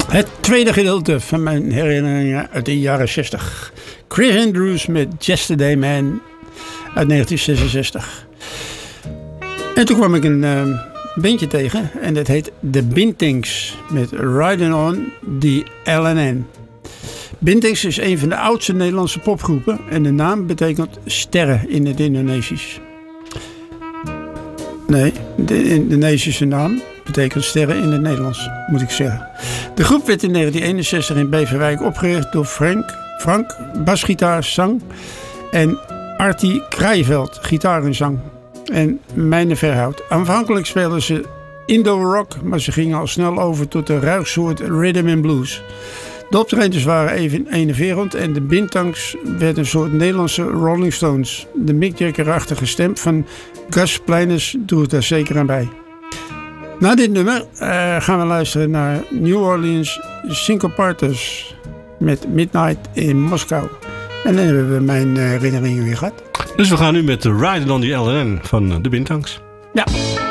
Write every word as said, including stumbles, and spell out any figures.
Het tweede gedeelte van mijn herinneringen uit de jaren zestig. Chris Andrews met Yesterday Man uit negentien zesenzestig. En toen kwam ik een uh, bandje tegen en dat heet The Bintings met Riding On the L N N. Bintings is een van de oudste Nederlandse popgroepen en de naam betekent sterren in het Indonesisch. Nee, de Indonesische naam betekent sterren in het Nederlands, moet ik zeggen. De groep werd in negentien eenenzestig in Beverwijk opgericht door Frank, Frank basgitaar, zang en Artie Krijveld, gitaar en zang. En Mijne Verhout. Aanvankelijk speelden ze Indo-rock, maar ze gingen al snel over tot de ruigsoort rhythm and blues. De optredens waren even enerverend en de Bintangs werd een soort Nederlandse Rolling Stones. De Mick Jagger-achtige stem van Gus Pleiners droeg daar zeker aan bij. Na dit nummer uh, gaan we luisteren naar New Orleans Syncopathers met Midnight in Moskou. En dan hebben we mijn uh, herinneringen weer gehad. Dus we gaan nu met de Riding on the L N N van de Bintangs. Ja.